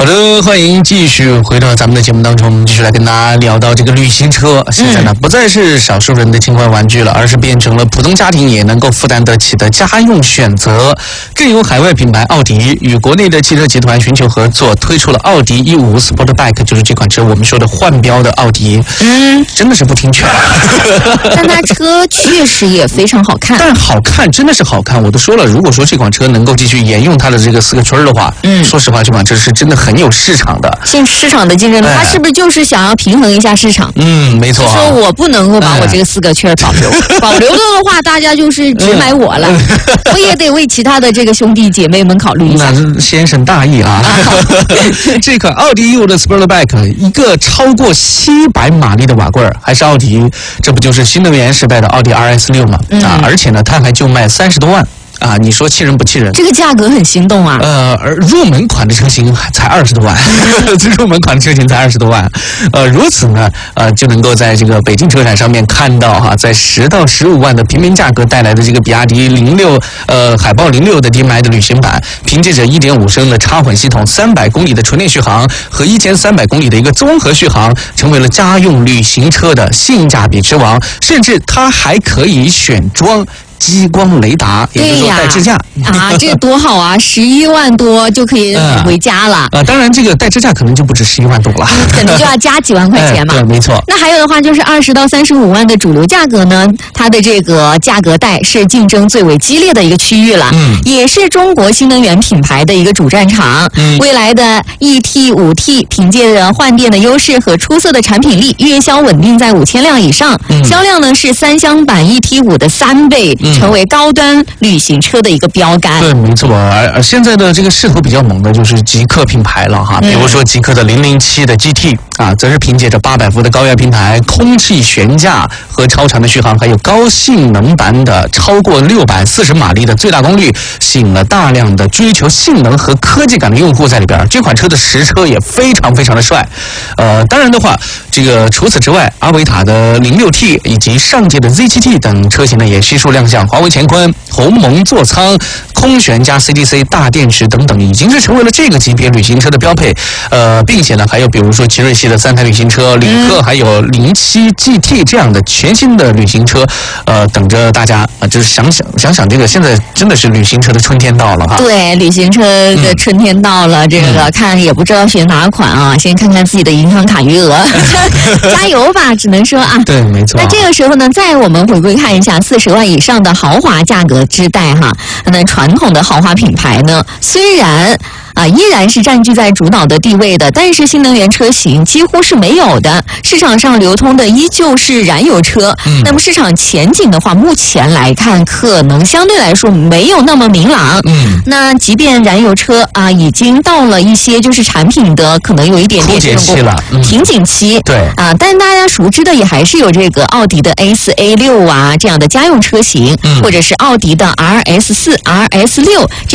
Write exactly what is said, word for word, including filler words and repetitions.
的，欢迎继续回到咱们的节目当中，我们继续来跟大家聊到这个旅行车。现在呢，不再是少数人的情怀玩具了，而是变成了普通家庭也能够负担得起的家用选择。更有海外品牌奥迪与国内的汽车集团寻求合作，推出了奥迪 E 五 Sportback， 就是这款车我们说的换标的奥迪。嗯，真的是不听劝。 但它车确实也非常好看， 但好看真的是好看。我都说了，如果说这款车能够继续沿用它的这个四个圈的话，嗯，说实话，这款车是真的很有市场的。 现市场的竞争力，它是不是就是想要平衡一下市场？ 嗯，没错、啊。 说我不能够把我这个四个圈保留，哎、保留了的话，大家就是只买我了，嗯、我也得为其他的这个兄弟姐妹们考虑一下。 那先生大义啊！这款奥迪 E 五 的 Sportback， 一个超过七百马力的瓦罐，还是奥迪，这不就是新能源时代的奥迪 R S 六吗？嗯、啊，而且呢，它还就卖三十多万。啊，你说气人不气人？ 这个价格很心动啊！ 呃，而入门款的车型才二十多万，入门款的车型才二十多万，呃，如此呢，呃，就能够在这个北京车展上面看到哈，在十到十五万的平民价格带来的这个比亚迪零六呃海豹零六的 D M I 的旅行版，凭借着一点五升的插混系统、三百公里的纯电续航和一千三百公里的一个综合续航，成为了家用旅行车的性价比之王，甚至它还可以选装激光雷达，也就是说带支架啊，这个多好啊！十一万多就可以回家了。 呃，当然这个带支架可能就不止十一万多了， 可能就要加几万块钱嘛。 哎、对，没错。 那还有的话就是二十到三十五万的主流价格呢，它的这个价格带是竞争最为激烈的一个区域了，嗯，也是中国新能源品牌的一个主战场。嗯，未来的 E T 五 T 凭借着换电的优势和出色的产品力，月销稳定在五千辆以上，嗯、销量呢是三厢版 E T 五 的三倍。成为高端旅行车的一个标杆。 对，没错。而而现在的这个势头比较猛的就是极客品牌了哈，比如说极客的零零七的 G T 啊，则是凭借着八百伏的高压平台、空气悬架和超长的续航，还有高性能版的超过六百四十马力的最大功率，吸引了大量的追求性能和科技感的用户在里边。这款车的实车也非常非常的帅。呃，当然的话，这个除此之外，阿维塔的零六 T 以及上届的 Z 七 T 等车型呢，也悉数亮相。华为乾坤、鸿蒙座舱、空悬加 C D C 大电池等等，已经是成为了这个级别旅行车的标配。呃，并且呢，还有比如说奇瑞系的三台旅行车、领克，还有零七 G T 这样的全新的旅行车，呃，等着大家啊、呃，就是想想想想这个，现在真的是旅行车的春天到了哈。 对，旅行车的春天到了，嗯、这个看也不知道选哪款啊，先看看自己的银行卡余额，加油吧，只能说啊。 对，没错。 那这个时候呢，再我们回归看一下四十万以上的豪华价格之带哈，那传统的豪华品牌呢，虽然啊，依然是占据在主导的地位的，但是新能源车型几乎是没有的，市场上流通的依旧是燃油车。嗯，那么市场前景的话，目前来看可能相对来说没有那么明朗。嗯，那即便燃油车啊已经到了一些就是产品的可能有一点点这种瓶颈期， 对啊，但大家熟知的也还是有这个奥迪的 A 四 A 六啊这样的家用车型，嗯、或者是奥迪的 R S 四 R S 六。